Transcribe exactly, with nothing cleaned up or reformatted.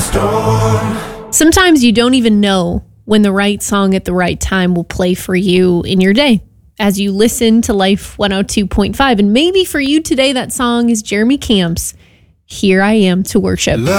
storm. Sometimes you don't even know when the right song at the right time will play for you in your day as you listen to Life one oh two point five. And maybe for you today, that song is Jeremy Camp's Here I Am to Worship.